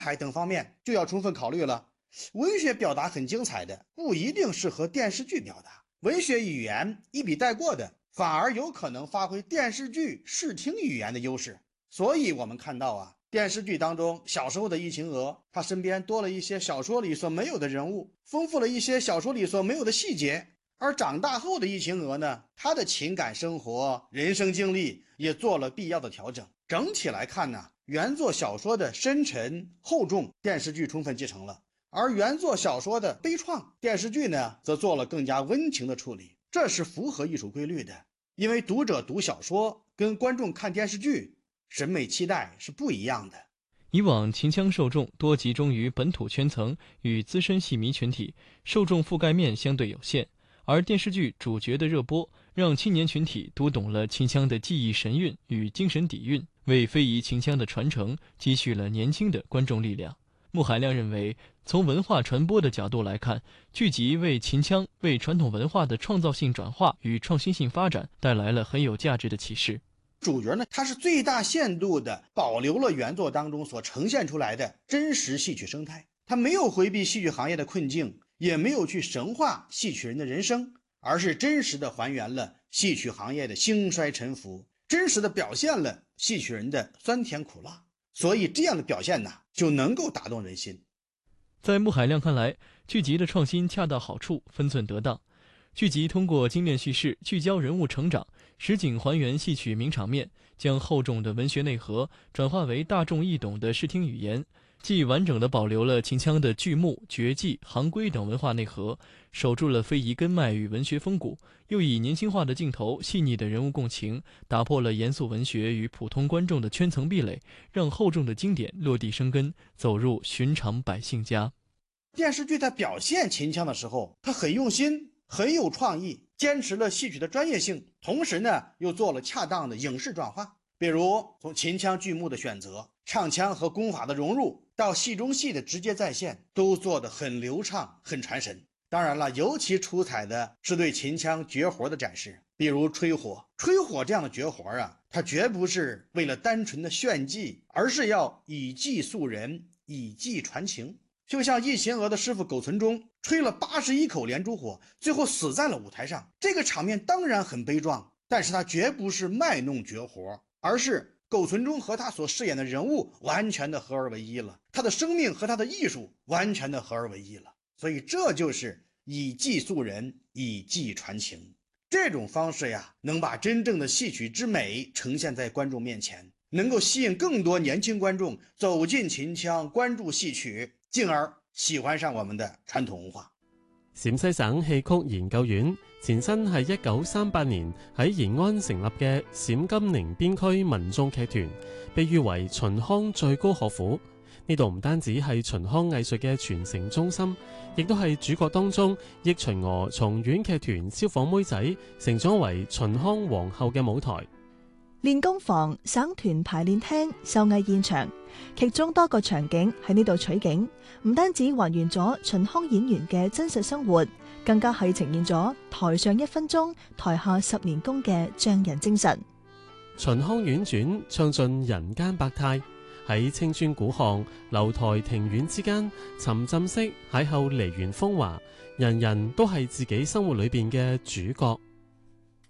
海等方面就要充分考虑了。文学表达很精彩的，不一定适合电视剧表达；文学语言一笔带过的，反而有可能发挥电视剧视听语言的优势。所以我们看到电视剧当中小时候的易秦娥，她身边多了一些小说里所没有的人物，丰富了一些小说里所没有的细节。而长大后的易秦娥呢，她的情感生活、人生经历也做了必要的调整。整体来看呢，原作小说的深沉厚重，电视剧充分继承了；而原作小说的悲怆，电视剧呢则做了更加温情的处理。这是符合艺术规律的，因为读者读小说跟观众看电视剧审美期待是不一样的。 以往秦腔受众多集中于本土圈层与资深戏迷群体，受众覆盖面相对有限，而电视剧主角的热播让青年群体读懂了秦腔的技艺神韵与精神底蕴，为非遗秦腔的传承积蓄了年轻的观众力量。穆海亮认为，从文化传播的角度来看，剧集为秦腔、为传统文化的创造性转化与创新性发展带来了很有价值的启示。 主角呢，他是最大限度地保留了原作当中所呈现出来的真实戏曲生态，他没有回避戏曲行业的困境，也没有去神化戏曲人的人生，而是真实地还原了戏曲行业的兴衰沉浮，真实地表现了戏曲人的酸甜苦辣。所以这样的表现呢，就能够打动人心。 在穆海亮看来，剧集的创新恰到好处，分寸得当。剧集通过精炼叙事，聚焦人物成长，实景还原戏曲名场面，将厚重的文学内核转化为大众易懂的视听语言，既完整地保留了秦腔的剧目、绝技、行规等文化内核，守住了非遗根脉与文学风骨，又以年轻化的镜头、细腻的人物共情，打破了严肃文学与普通观众的圈层壁垒，让厚重的经典落地生根，走入寻常百姓家。 电视剧在表现秦腔的时候，它很用心，很有创意，坚持了戏曲的专业性，同时呢又做了恰当的影视转化。比如从秦腔剧目的选择、唱腔和功法的融入，到戏中戏的直接再现，都做得很流畅，很传神。当然了，尤其出彩的是对秦腔绝活的展示，比如吹火。吹火这样的绝活它绝不是为了单纯的炫技，而是要以技塑人，以技传情。就像易秦娥的师傅苟存中吹了81口连珠火，最后死在了舞台上。这个场面当然很悲壮，但是他绝不是卖弄绝活，而是苟存中和他所饰演的人物完全的合而为一了，他的生命和他的艺术完全的合而为一了。所以这就是以技塑人，以技传情。这种方式能把真正的戏曲之美呈现在观众面前，能够吸引更多年轻观众走进秦腔，關注戲曲，進而喜歡上我們的傳統文化。 陝西省戲曲研究院前身係1938年喺延安成立嘅陝甘寧邊區民眾劇團，被譽為秦腔最高學府。呢度唔單止係秦腔藝術嘅傳承中心，亦都係主角當中憶秦娥從縣劇團消防妹仔成長為秦腔皇后嘅舞台。 練功房、省團排練廳、秀藝現場，劇中多個場景喺呢度取景，唔單止還原咗秦腔演員嘅真實生活，更加係呈現咗台上1分鐘，台下10年功嘅匠人精神。 秦腔婉轉，唱盡人間百態，喺青川古巷、樓台庭院之間，沉浸式邂逅梨園風華，人人都係自己生活裏邊嘅主角。